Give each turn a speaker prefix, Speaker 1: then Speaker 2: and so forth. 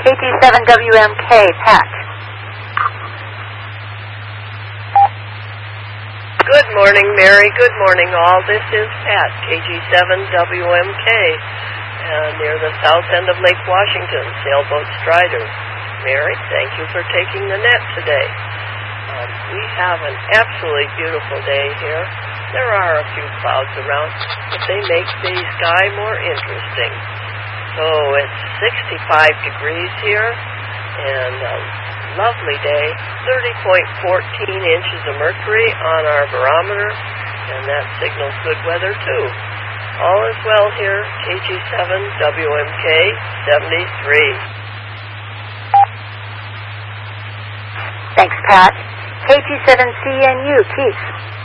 Speaker 1: KG7WMK, Pat.
Speaker 2: Good morning, Mary. Good morning, all. This is Pat, KG7WMK, near the south end of Lake Washington, Sailboat Strider. Mary, thank you for taking the net today. We have an absolutely beautiful day here. There are a few clouds around, but they make the sky more interesting. So it's 65 degrees here, and a lovely day. 30.14 inches of mercury on our barometer, and that signals good weather too. All is well here, KG7WMK 73.
Speaker 1: Thanks, Pat. KG7CNU, Keith.